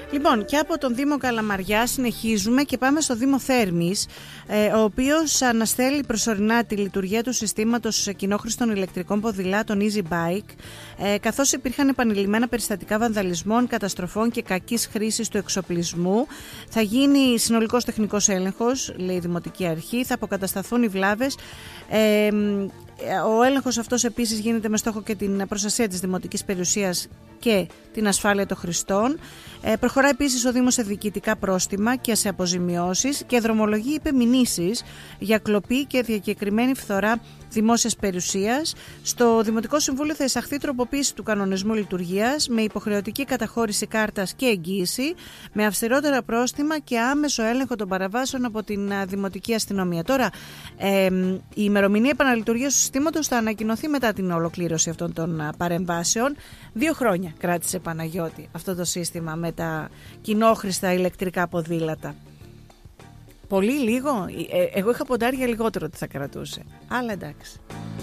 Λοιπόν, και από τον Δήμο Καλαμαριά συνεχίζουμε και πάμε στο Δήμο Θέρμης, ο οποίος αναστέλει προσωρινά τη λειτουργία του συστήματος κοινόχρηστων ηλεκτρικών ποδηλάτων Easy Bike, καθώς υπήρχαν επανειλημμένα περιστατικά βανδαλισμών, καταστροφών και κακής χρήσης του εξοπλισμού. Θα γίνει συνολικός τεχνικός έλεγχος, λέει η Δημοτική Αρχή, θα αποκατασταθούν οι βλάβες. Ο έλεγχος αυτός επίσης γίνεται με στόχο και την προστασία της δημοτικής περιουσίας και την ασφάλεια των χρηστών. Προχωρά επίσης ο Δήμος σε διοικητικά πρόστιμα και σε αποζημιώσεις και δρομολογεί υπεμηνήσεις για κλοπή και διακεκριμένη φθορά δημόσιας περιουσίας. Στο Δημοτικό Συμβούλιο θα εισαχθεί τροποποίηση του κανονισμού λειτουργίας με υποχρεωτική καταχώρηση κάρτας και εγγύηση, με αυστηρότερα πρόστιμα και άμεσο έλεγχο των παραβάσεων από την Δημοτική Αστυνομία. Τώρα, η ημερομηνία επαναλειτουργίας του συστήματος θα ανακοινωθεί μετά την ολοκλήρωση αυτών των παρεμβάσεων. 2 χρόνια κράτησε, Παναγιώτη, αυτό το σύστημα με τα κοινόχρηστα ηλεκτρικά ποδήλατα. Πολύ λίγο, εγώ είχα ποντάρει για λιγότερο ότι θα κρατούσε, αλλά εντάξει.